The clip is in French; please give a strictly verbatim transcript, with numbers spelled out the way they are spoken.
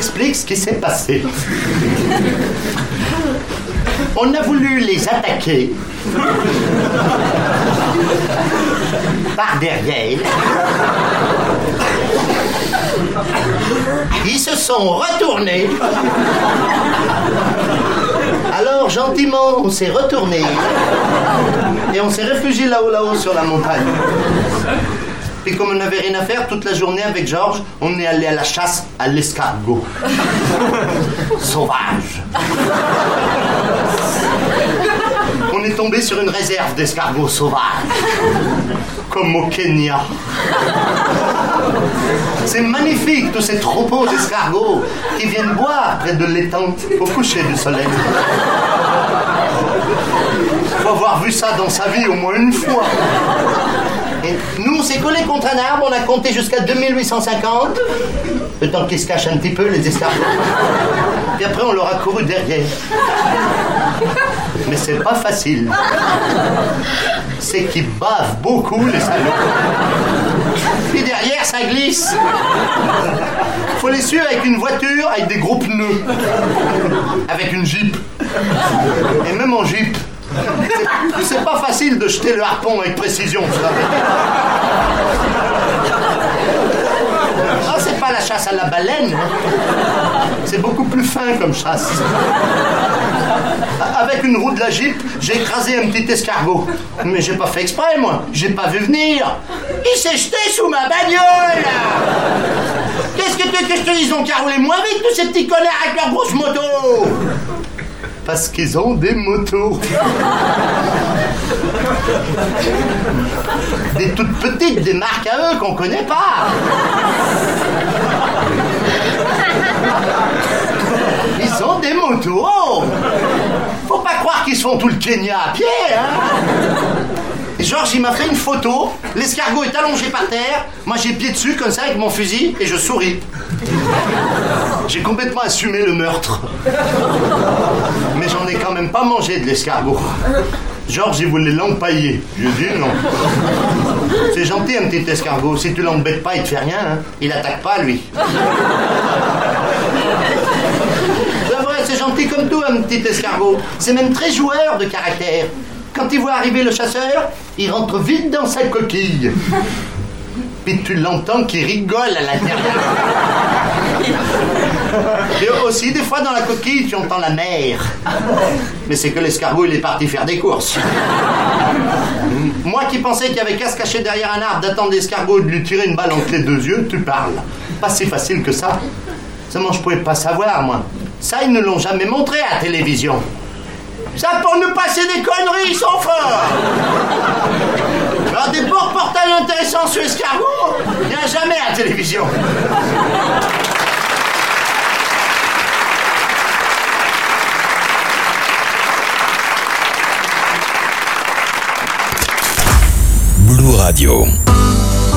explique ce qui s'est passé. On a voulu les attaquer par derrière. Ils se sont retournés. Alors, gentiment, on s'est retourné et on s'est réfugié là-haut, là-haut, sur la montagne. Et comme on n'avait rien à faire, toute la journée avec Georges, on est allé à la chasse à l'escargot. Sauvage. On est tombé sur une réserve d'escargots sauvages, comme au Kenya. C'est magnifique, tous ces troupeaux d'escargots qui viennent boire près de l'étang au coucher du soleil. Faut avoir vu ça dans sa vie au moins une fois. Et nous, on s'est collés contre un arbre, on a compté jusqu'à deux mille huit cent cinquante, le temps qu'ils se cachent un petit peu, les escargots. Et après, on leur a couru derrière. Mais c'est pas facile. C'est qu'ils bavent beaucoup, les salauds. Puis derrière, ça glisse. Faut les suivre avec une voiture, avec des gros pneus. Avec une Jeep. Et même en Jeep. C'est, c'est pas facile de jeter le harpon avec précision, vous savez. Ah, c'est pas la chasse à la baleine. Hein. C'est beaucoup plus fin comme chasse. Avec une roue de la Jeep, j'ai écrasé un petit escargot. Mais j'ai pas fait exprès, moi. J'ai pas vu venir. Il s'est jeté sous ma bagnole. Qu'est-ce que tu veux que je te dise? Ils ont qu'à rouler moins vite, tous ces petits connards avec leurs grosses motos. Parce qu'ils ont des motos. Des toutes petites, des marques à eux qu'on connaît pas. Ils ont des motos. Faut pas croire qu'ils se font tout le Kenya à pied, hein. Georges, il m'a fait une photo. L'escargot est allongé par terre. Moi, j'ai pied dessus, comme ça, avec mon fusil, et je souris. J'ai complètement assumé le meurtre. Mais j'en ai quand même pas mangé de l'escargot. Georges, il voulait l'empailler. Je lui ai dit non. C'est gentil, un petit escargot. Si tu l'embêtes pas, il te fait rien, hein. Il attaque pas, lui. C'est vrai, c'est gentil comme tout, un petit escargot. C'est même très joueur de caractère. Quand il voit arriver le chasseur, il rentre vite dans sa coquille. Puis tu l'entends qui rigole à l'intérieur. Et aussi, des fois, dans la coquille, tu entends la mer. Mais c'est que l'escargot, il est parti faire des courses. Moi qui pensais qu'il y avait qu'à se cacher derrière un arbre, d'attendre l'escargot et de lui tirer une balle entre les deux yeux, tu parles. Pas si facile que ça. Seulement, je pouvais pas savoir, moi. Ça, ils ne l'ont jamais montré à la télévision. Ça, pour nous passer des conneries, ils sont forts. Alors, des beaux reportages intéressants sur l'escargot, il n'y a jamais à la télévision. Blue Radio.